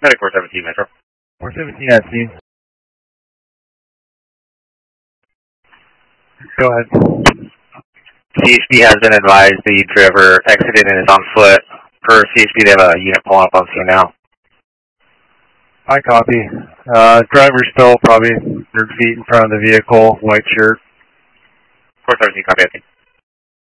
Medic 417 Metro. 417 at scene. Go ahead. CHP has been advised the driver exited and is on foot. Per CHP, they have a unit pulling up on scene now. I copy. Driver's still probably 100 feet in front of the vehicle, white shirt. 417, copy, I think.